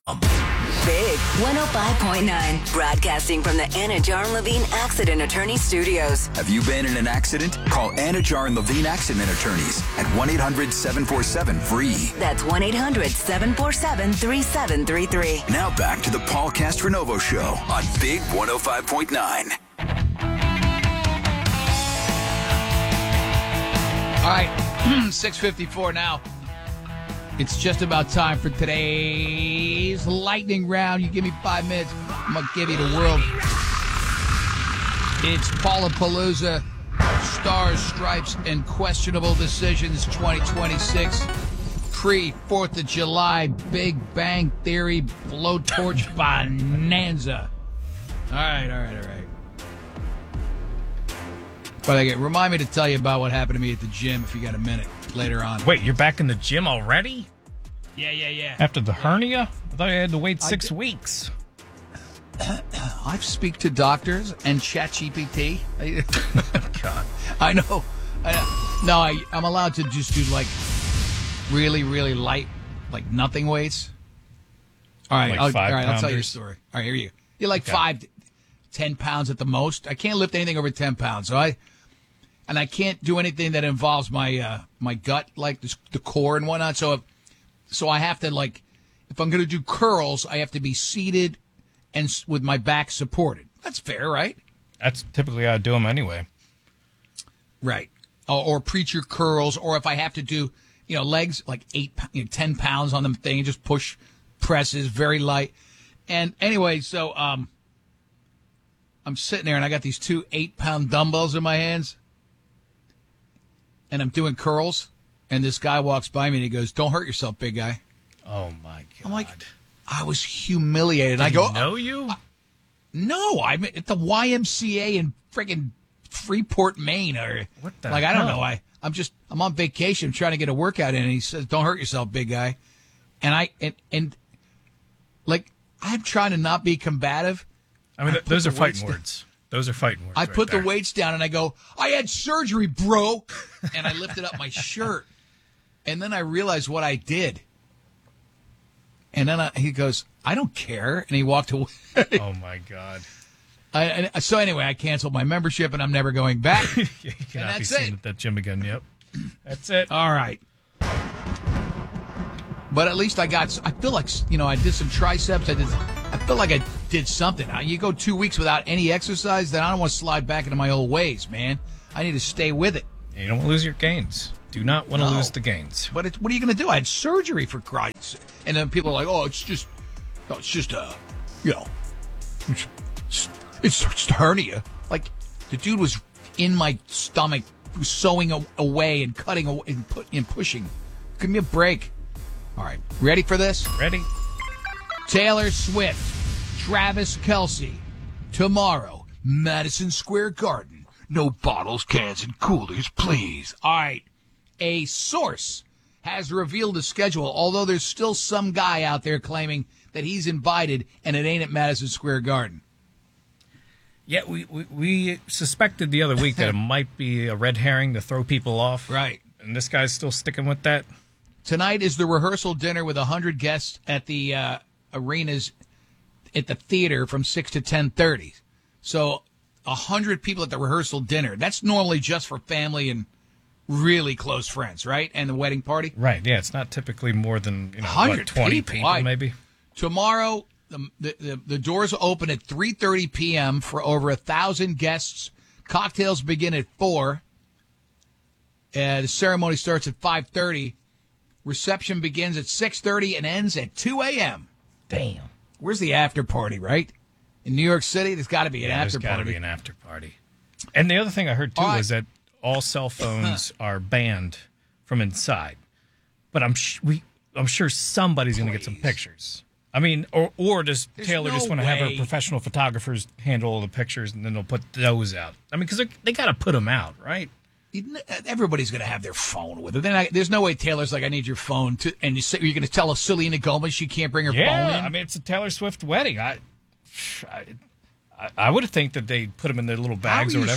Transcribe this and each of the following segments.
Big 105.9, broadcasting from the Anna Jar and Levine Accident Attorney Studios. Have you been in an accident? Call Anna Jar and Levine Accident Attorneys at 1-800-747-FREE. That's 1-800-747-3733. Now back to the Paul Castronovo Show on Big 105.9. All right, 6:54 now. It's just about time for today's lightning round. You give me 5 minutes, I'm going to give you the world. It's Paulapalooza, Stars, Stripes, and Questionable Decisions 2026. Pre-4th of July, Big Bang Theory, blowtorch bonanza. All right. But again, remind me to tell you about what happened to me at the gym if you got a minute later on. Wait, you're back in the gym already? Yeah. After the hernia? I thought you had to wait 6 weeks. I speak to doctors and ChatGPT. God. I know. No, I'm allowed to just do like really, really light, like nothing weights. All right, Like I'll tell you a pounders? story. All right, here you go. You're like 5 to 10 pounds at the most. I can't lift anything over 10 pounds. So I can't do anything that involves my my gut, like the core and whatnot. So I have to, like, if I'm going to do curls, I have to be seated and with my back supported. That's fair, right? That's typically how I do them anyway. Right. Or preacher curls, or if I have to do, legs, like 10 pounds on them thing, just push presses, very light. And anyway, so I'm sitting there and I got these 2 8-pound dumbbells in my hands. And I'm doing curls, and this guy walks by me and he goes, "Don't hurt yourself, big guy." Oh, my God. I'm like, I was humiliated. Did I go, he know you? No, I'm at the YMCA in friggin' Freeport, Maine, or What the like I don't hell? know. I'm on vacation trying to get a workout in, and he says, "Don't hurt yourself, big guy." And I'm trying to not be combative. I mean, those the are fighting weights words. Those are fighting words. I right put there. the weights down and I go, "I had surgery, bro," and I lifted up my shirt, and then I realized what I did. And then he goes, "I don't care," and he walked away. Oh, my God. So anyway, I canceled my membership, and I'm never going back. You cannot be that's seen it. at that gym again. Yep. That's it. All right. But at least I feel like, I did some triceps. I feel like I did something. You go 2 weeks without any exercise, then I don't want to slide back into my old ways, man. I need to stay with it. You don't want to lose your gains. Do not want to No. lose the gains. But what are you going to do? I had surgery, for Christ's. And then people are like, "Oh, it's just it's a hernia." Like, the dude was in my stomach, sewing away and cutting away and pushing. Give me a break. All right, ready for this? Ready? Taylor Swift, Travis Kelce, tomorrow, Madison Square Garden. No bottles, cans, and coolers, please. All right. A source has revealed the schedule, although there's still some guy out there claiming that he's invited and it ain't at Madison Square Garden. Yeah, we suspected the other week that it might be a red herring to throw people off. Right. And this guy's still sticking with that. Tonight is the rehearsal dinner with 100 guests at the arenas at the theater from 6 to 10:30. So 100 people at the rehearsal dinner. That's normally just for family and really close friends, right? And the wedding party. Right, yeah, it's not typically more than 100 20 people, maybe. Tomorrow, the doors open at 3:30 p.m. for over 1,000 guests. Cocktails begin at 4. The ceremony starts at 5:30. Reception begins at 6:30 and ends at 2 a.m. Damn. Where's the after party, right? In New York City, there's got to be an after There's got to party. be an after party. And the other thing I heard, too, All right. is that all cell phones are banned from inside. But I'm sure somebody's going to get some pictures. I mean, or does There's Taylor no just want to have her way. professional photographers handle all the pictures and then they'll put those out? I mean, because they got to put them out, right? Everybody's going to have their phone with them. There's no way Taylor's like, "I need your phone," and you're going to tell Selena Gomez she can't bring her phone in? I mean, it's a Taylor Swift wedding. I would think that they put them in their little bags or whatever.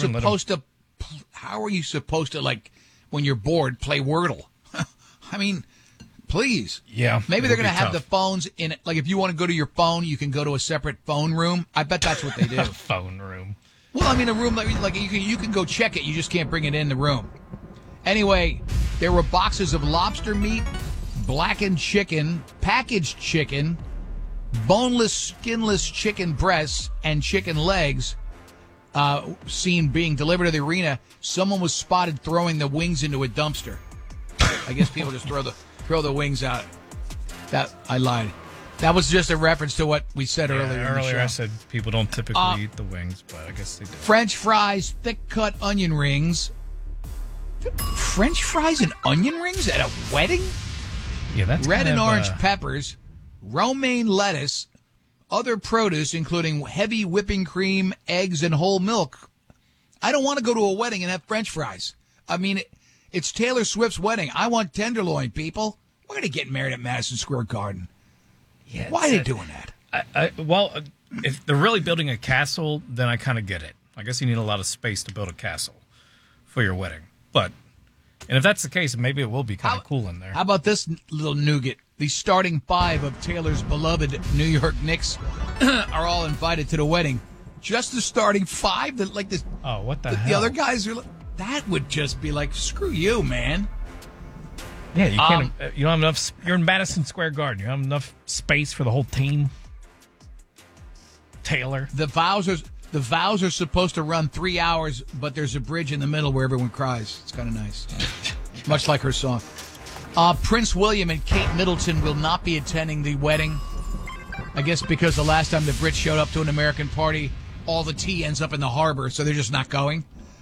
How are you supposed to, like, when you're bored, play Wordle? I mean, Please. Yeah. Maybe they're going to it'll be have the tough. phones in it. Like if you want to go to your phone, you can go to a separate phone room. I bet that's what they do. phone room. Well, I mean, a room like you can go check it. You just can't bring it in the room. Anyway, there were boxes of lobster meat, blackened chicken, packaged chicken, boneless, skinless chicken breasts, and chicken legs seen being delivered to the arena. Someone was spotted throwing the wings into a dumpster. I guess people just throw the wings out. That I lied. That was just a reference to what we said earlier. In the show. I said people don't typically eat the wings, but I guess they do. French fries, thick cut onion rings. French fries and onion rings at a wedding? Yeah, that's Red kind and of, orange peppers, romaine lettuce, other produce, including heavy whipping cream, eggs, and whole milk. I don't want to go to a wedding and have French fries. I mean, it's Taylor Swift's wedding. I want tenderloin, people. We're going to get married at Madison Square Garden. Yeah, Why are they doing that? Well, if they're really building a castle, then I kind of get it. I guess you need a lot of space to build a castle for your wedding. And if that's the case, maybe it will be kind of cool in there. How about this little nougat? The starting five of Taylor's beloved New York Knicks are all invited to the wedding. Just the starting five? Like this. Oh, what the The hell? other guys are. That would just be like, screw you, man. Yeah, you can't. You don't have enough. You're in Madison Square Garden. You don't have enough space for the whole team. Taylor. The vows are supposed to run 3 hours, but there's a bridge in the middle where everyone cries. It's kind of nice. Much like her song. Prince William and Kate Middleton will not be attending the wedding. I guess because the last time the Brits showed up to an American party, all the tea ends up in the harbor, so they're just not going.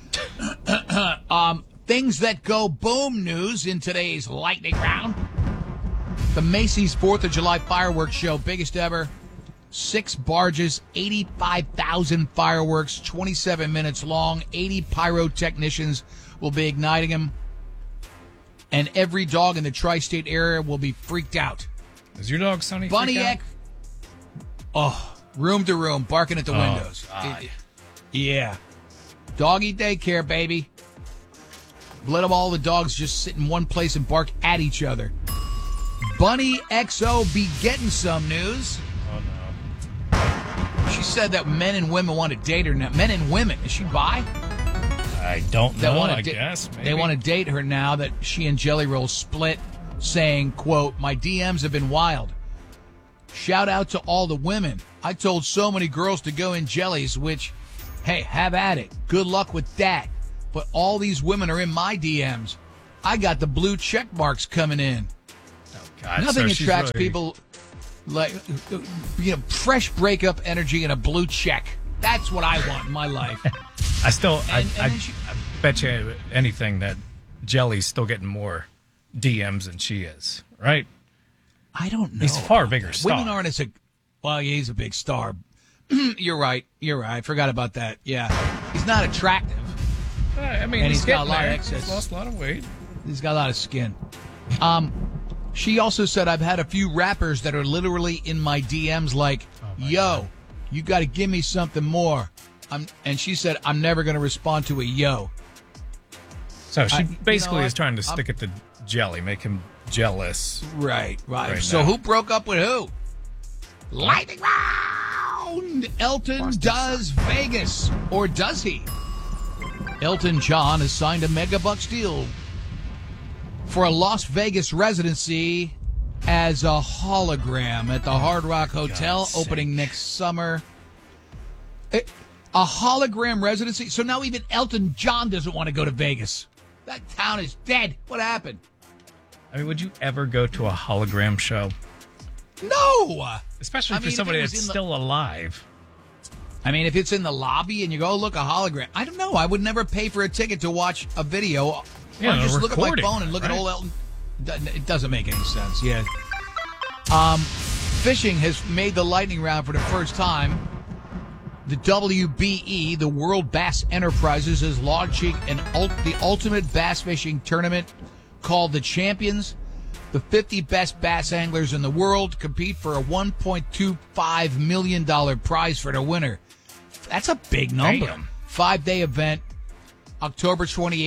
Things that go boom news in today's lightning round. The Macy's 4th of July fireworks show, biggest ever. 6 barges, 85,000 fireworks, 27 minutes long. 80 pyrotechnicians will be igniting them. And every dog in the tri-state area will be freaked out. Is your dog Sonny? Bunny X. Oh, room to room, barking at the windows. Yeah. Doggy daycare, baby. Let them all the dogs just sit in one place and bark at each other. Bunny XO be getting some news. Oh, no. She said that men and women want to date her now. Men and women. Is she bi? I don't know, I da- guess. Maybe. They want to date her now that she and Jelly Roll split, saying, quote, "My DMs have been wild. Shout out to all the women. I told so many girls to go in jellies, which, hey, have at it. Good luck with that. But all these women are in my DMs. I got the blue check marks coming in." Oh, God. Nothing So she's attracts really- people like, fresh breakup energy and a blue check. That's what I want in my life. I still, And I then she- bet you anything that Jelly's still getting more DMs than she is, right? I don't know. He's a far bigger star. Women aren't as a. Well, yeah, he's a big star. You're right. I forgot about that. Yeah, he's not attractive. I mean, And he's got getting a lot of there. excess. He's lost a lot of weight. He's got a lot of skin. She also said, "I've had a few rappers that are literally in my DMs like, yo, you got to give me something more." And she said, "I'm never going to respond to a yo." So she you basically know what? is trying to stick it to Jelly, make him jealous. Right. Right So now. who broke up with who? Lightning round. Elton does Vegas, or does he? Elton John has signed a megabucks deal for a Las Vegas residency as a hologram at the Hard Rock Hotel, God's opening next summer. A hologram residency? So now even Elton John doesn't want to go to Vegas. That town is dead. What happened? I mean, would you ever go to a hologram show? No! Especially I for mean, if somebody it was that's in the- still alive. I mean, if it's in the lobby and you go, look, a hologram. I don't know. I would never pay for a ticket to watch a video. Yeah, or just a look at my recording, phone and look at right? old Elton. It doesn't make any sense. Yeah. Fishing has made the lightning round for the first time. The WBE, the World Bass Enterprises, is launching the ultimate bass fishing tournament called the Champions. The 50 best bass anglers in the world compete for a $1.25 million prize for the winner. That's a big number. Damn. 5-day event, October 28th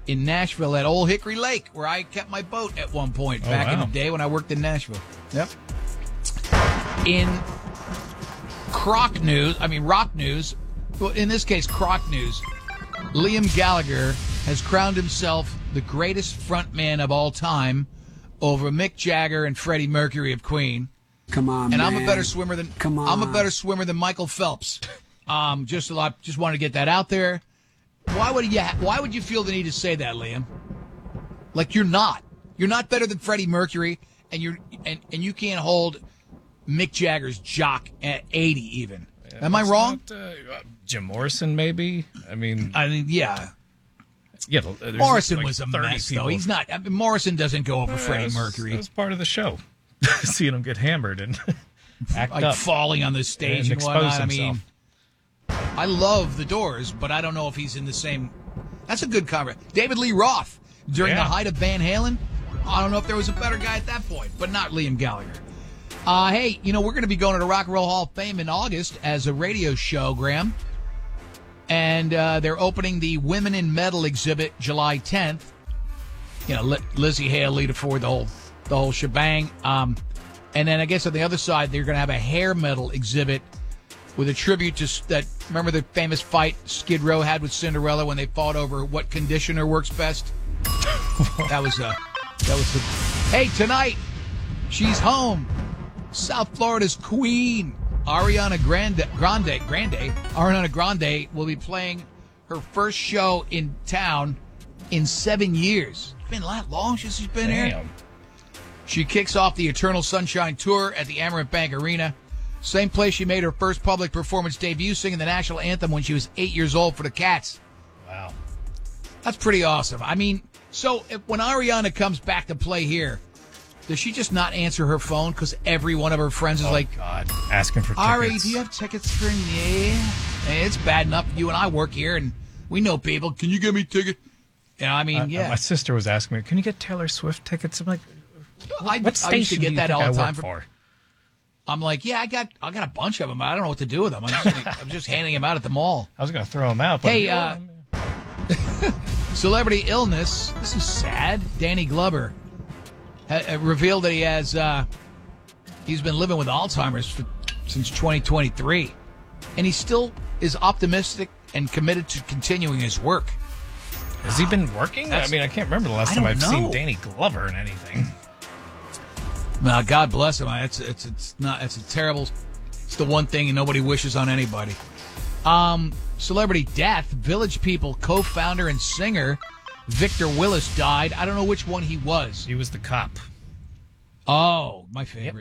in Nashville at Old Hickory Lake, where I kept my boat at one point back in the day when I worked in Nashville. Yep. In rock news, well, in this case, Croc news, Liam Gallagher has crowned himself the greatest frontman of all time over Mick Jagger and Freddie Mercury of Queen. Come on, and man. I'm a better swimmer than Michael Phelps. Just wanted to get that out there. Why would you feel the need to say that, Liam? Like you're not better than Freddie Mercury, and you can't hold Mick Jagger's jock at 80 even. Am I wrong? Not, Jim Morrison, maybe. I mean, yeah. Yeah, Morrison was a mess, though. He's not. Morrison doesn't go over Freddie Mercury. That was part of the show. Seeing him get hammered and act like up. falling on the stage and expose whatnot. himself. I love the Doors, but I don't know if he's in the same. That's a good comment. David Lee Roth during the height of Van Halen. I don't know if there was a better guy at that point, but not Liam Gallagher. Hey, we're going to be going to the Rock and Roll Hall of Fame in August as a radio show, Graham. And they're opening the Women in Metal exhibit July 10th. Lizzie Hale lead it forward the whole shebang. And then I guess on the other side, they're going to have a hair metal exhibit with a tribute to that. Remember the famous fight Skid Row had with Cinderella when they fought over what conditioner works best? That was Hey, tonight, she's home. South Florida's queen, Ariana Grande will be playing her first show in town in 7 years. It's been that long since she's been here. She kicks off the Eternal Sunshine Tour at the Amerant Bank Arena. Same place she made her first public performance debut singing the national anthem when she was 8 years old for the Cats. Wow. That's pretty awesome. I mean, so when Ariana comes back to play here, does she just not answer her phone because every one of her friends is God, asking for tickets? Ari, do you have tickets for me? Hey, it's bad enough you and I work here and we know people. Can you give me tickets? Yeah. My sister was asking me, can you get Taylor Swift tickets? I'm like, what station I used to get that all the time. I'm like, yeah, I got a bunch of them. I don't know what to do with them. I'm just handing them out at the mall. I was going to throw them out. But hey, celebrity illness. This is sad. Danny Glover revealed that he's been living with Alzheimer's since 2023, and he still is optimistic and committed to continuing his work. Has he been working? I can't remember the last time I've seen Danny Glover in anything. Well, God bless him. It's a terrible. It's the one thing nobody wishes on anybody. Celebrity death. Village People co-founder and singer Victor Willis died. I don't know which one he was. He was the cop. Oh, my favorite.